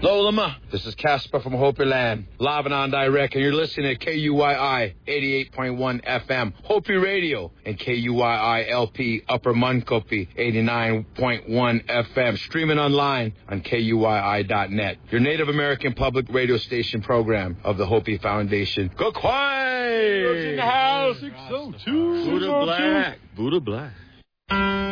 Lolama, this is Casper from Hopi Land, live and on direct, and you're listening to KUYI 88.1 FM, Hopi Radio, and KUYI LP Upper Munkopi 89.1 FM, streaming online on KUYI.net, your Native American public radio station program of the Hopi Foundation. Go quiet! In the house, 602. Buddha Black.